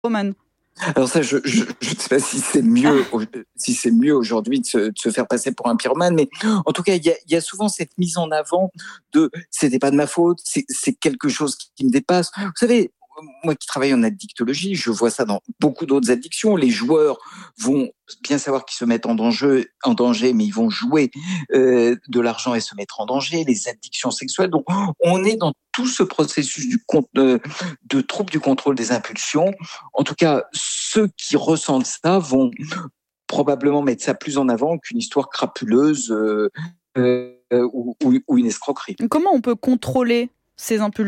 Roman. Alors ça, je ne sais pas si c'est mieux aujourd'hui de se faire passer pour un pyromane, mais en tout cas, il y a souvent cette mise en avant de c'était pas de ma faute, c'est quelque chose qui me dépasse. Vous savez, moi qui travaille en addictologie, je vois ça dans beaucoup d'autres addictions. Les joueurs vont bien savoir qu'ils se mettent en danger, mais ils vont jouer de l'argent et se mettre en danger. Les addictions sexuelles. Donc, on est dans tout ce processus de trouble du contrôle des impulsions. En tout cas, ceux qui ressentent ça vont probablement mettre ça plus en avant qu'une histoire crapuleuse ou une escroquerie. Comment on peut contrôler ces impulsions ?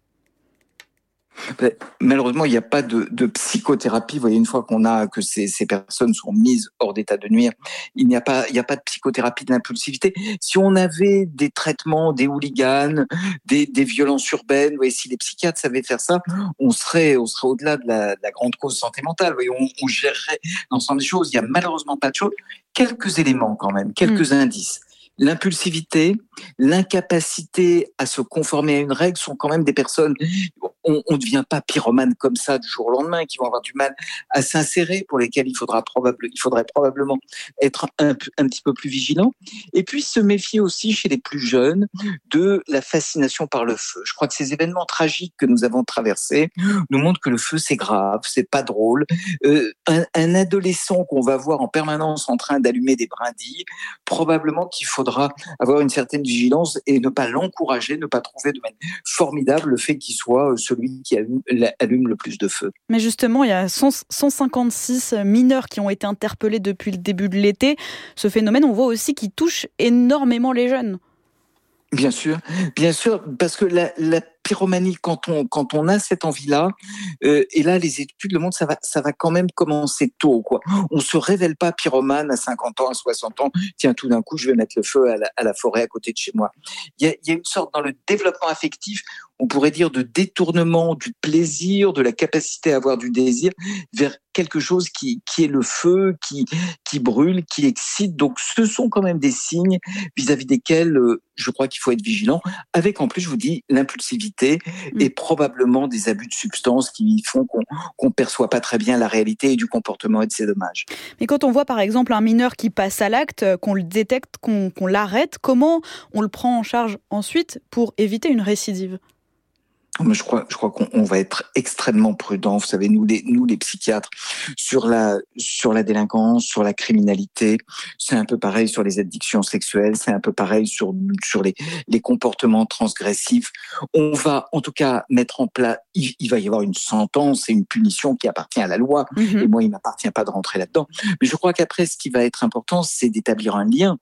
Malheureusement, il n'y a pas de psychothérapie. Vous voyez, une fois que ces personnes sont mises hors d'état de nuire, il n'y a pas de psychothérapie de l'impulsivité. Si on avait des traitements, des hooligans, des violences urbaines, vous voyez, si les psychiatres savaient faire ça, on serait au-delà de la grande cause santé mentale. Vous voyez, on gérerait l'ensemble des choses. Il n'y a malheureusement pas de choses. Quelques éléments quand même, quelques indices. L'impulsivité, l'incapacité à se conformer à une règle sont quand même des personnes, on ne devient pas pyromane comme ça du jour au lendemain, qui vont avoir du mal à s'insérer, pour lesquels il faudrait probablement être un petit peu plus vigilant. Et puis se méfier aussi chez les plus jeunes de la fascination par le feu. Je crois que ces événements tragiques que nous avons traversés nous montrent que le feu c'est grave, c'est pas drôle. Un adolescent qu'on va voir en permanence en train d'allumer des brindilles, probablement qu'il faudra avoir une certaine vigilance et ne pas l'encourager, ne pas trouver de manière formidable le fait qu'il soit celui qui allume le plus de feu. Mais justement, il y a 156 mineurs qui ont été interpellés depuis le début de l'été. Ce phénomène, on voit aussi qu'il touche énormément les jeunes. Bien sûr, parce que la pyromanie, quand on a cette envie-là, et là les études le montrent, ça va quand même commencer tôt, quoi. On se révèle pas pyromane à 50 ans, à 60 ans. Tiens, tout d'un coup, je vais mettre le feu à la forêt à côté de chez moi. Il y a une sorte dans le développement affectif, on pourrait dire de détournement du plaisir, de la capacité à avoir du désir vers quelque chose qui est le feu, qui brûle, qui excite. Donc, ce sont quand même des signes vis-à-vis desquels je crois qu'il faut être vigilant. Avec, en plus, je vous dis, l'impulsivité et probablement des abus de substances qui font qu'on perçoit pas très bien la réalité et du comportement et de ses dommages. Mais quand on voit, par exemple, un mineur qui passe à l'acte, qu'on le détecte, qu'on l'arrête, comment on le prend en charge ensuite pour éviter une récidive ? Je crois qu'on va être extrêmement prudent. Vous savez, nous les psychiatres, sur la délinquance, sur la criminalité, c'est un peu pareil sur les addictions sexuelles, c'est un peu pareil sur les comportements transgressifs. On va, en tout cas, mettre en place, il va y avoir une sentence et une punition qui appartient à la loi. Et moi, il m'appartient pas de rentrer là-dedans. Mais je crois qu'après, ce qui va être important, c'est d'établir un lien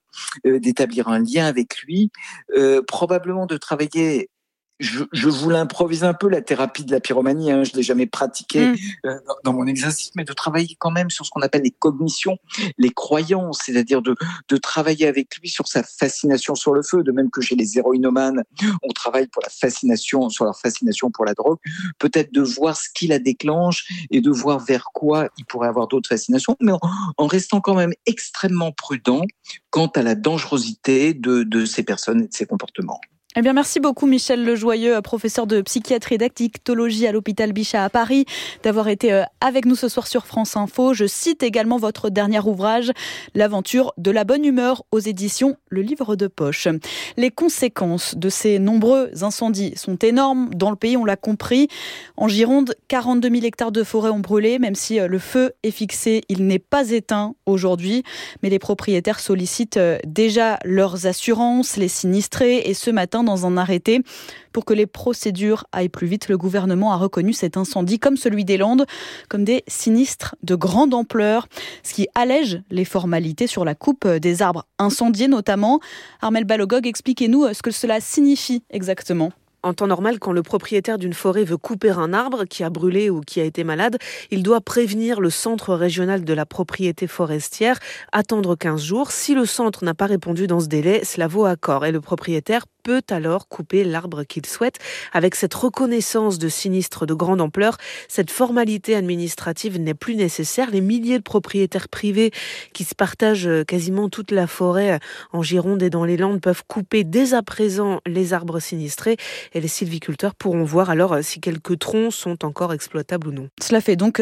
avec lui, probablement de travailler. Je vous l'improvise un peu, la thérapie de la pyromanie, je l'ai jamais pratiquée dans mon exercice, mais de travailler quand même sur ce qu'on appelle les cognitions, les croyances, c'est-à-dire de travailler avec lui sur sa fascination sur le feu, de même que chez les héroïnomanes, on travaille sur leur fascination pour la drogue, peut-être de voir ce qui la déclenche et de voir vers quoi il pourrait avoir d'autres fascinations, mais en restant quand même extrêmement prudent quant à la dangerosité de ces personnes et de ces comportements. Eh bien, merci beaucoup Michel Lejoyeux, professeur de psychiatrie et d'addictologie à l'hôpital Bichat à Paris, d'avoir été avec nous ce soir sur France Info. Je cite également votre dernier ouvrage, L'aventure de la bonne humeur, aux éditions Le Livre de Poche. Les conséquences de ces nombreux incendies sont énormes dans le pays, on l'a compris. En Gironde, 42 000 hectares de forêt ont brûlé, même si le feu est fixé, il n'est pas éteint aujourd'hui. Mais les propriétaires sollicitent déjà leurs assurances, les sinistrés, et ce matin, dans un arrêté, pour que les procédures aillent plus vite, le gouvernement a reconnu cet incendie, comme celui des Landes, comme des sinistres de grande ampleur, ce qui allège les formalités sur la coupe des arbres incendiés notamment. Armelle Balogog, expliquez-nous ce que cela signifie exactement. En temps normal, quand le propriétaire d'une forêt veut couper un arbre qui a brûlé ou qui a été malade, il doit prévenir le centre régional de la propriété forestière, attendre 15 jours. Si le centre n'a pas répondu dans ce délai, cela vaut accord et le propriétaire peut alors couper l'arbre qu'il souhaite. Avec cette reconnaissance de sinistre de grande ampleur, cette formalité administrative n'est plus nécessaire. Les milliers de propriétaires privés qui se partagent quasiment toute la forêt en Gironde et dans les Landes peuvent couper dès à présent les arbres sinistrés et les sylviculteurs pourront voir alors si quelques troncs sont encore exploitables ou non. Cela fait donc